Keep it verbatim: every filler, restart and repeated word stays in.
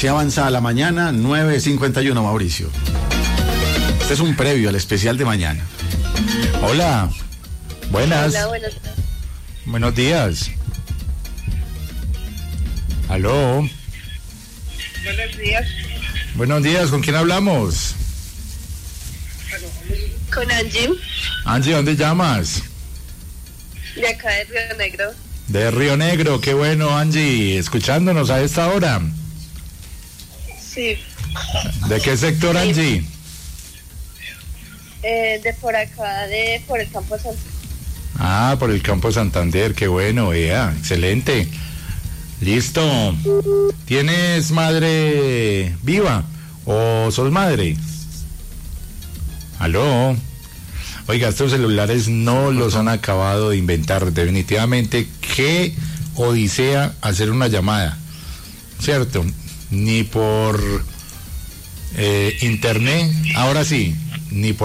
Así avanza la mañana, nueve cincuenta y uno, Mauricio. Este es un previo al especial de mañana. Hola, buenas. Hola, buenos días. Buenos días. Aló. Buenos días. Buenos días, ¿con quién hablamos? Con Angie, Angie, ¿dónde llamas? de acá de Río Negro. De Río Negro, qué bueno, Angie, escuchándonos a esta hora. Sí, ¿De qué sector, Angie? eh, de por acá, de por el Campo Santo. Ah, por el campo de Santander, qué bueno, vea, excelente. Listo. ¿Tienes madre viva o sos madre? Aló. Oiga, estos celulares no los han acabado de inventar. Definitivamente, qué odisea hacer una llamada, ¿cierto? Ni por eh, internet, ahora sí, ni por